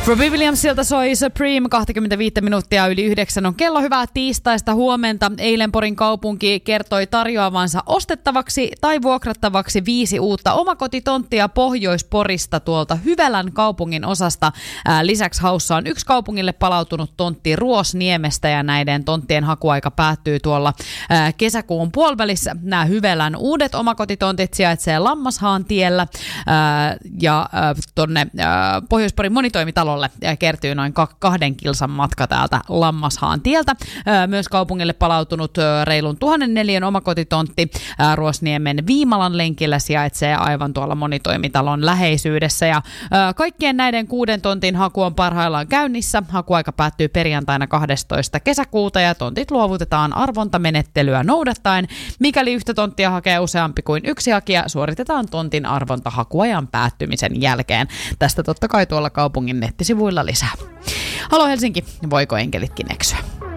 Robbie Williamsilta soi Supreme, 25 minuuttia yli 9 on kello. Hyvää tiistaista huomenta. Eilen Porin kaupunki kertoi tarjoavansa ostettavaksi tai vuokrattavaksi 5 uutta omakotitonttia Pohjois-Porista tuolta Hyvälän kaupungin osasta. Lisäksi haussa on 1 kaupungille palautunut tontti Ruosniemestä ja näiden tonttien hakuaika päättyy tuolla kesäkuun puolivälissä. Nämä Hyvälän uudet omakotitontit sijaitsee Lammashaantiellä ja tonne Pohjois-Porin monitoimitalolle kertyy noin 2 kilsan matka täältä Lammashaantieltä. Myös kaupungille palautunut reilun 1000 neliön omakotitontti Ruosniemen Viimalan lenkillä sijaitsee aivan tuolla monitoimitalon läheisyydessä. Ja kaikkien näiden 6 tontin haku on parhaillaan käynnissä. Hakuaika päättyy perjantaina 12. kesäkuuta ja tontit luovutetaan arvontamenettelyä noudattaen. Mikäli yhtä tonttia hakee useampi kuin 1 hakija, suoritetaan tontin arvonta hakuajan päättymisen jälkeen. Tästä totta kai tuolla kaupungin nettisivuilla lisää. Halo Helsinki, voiko enkelitkin eksyä?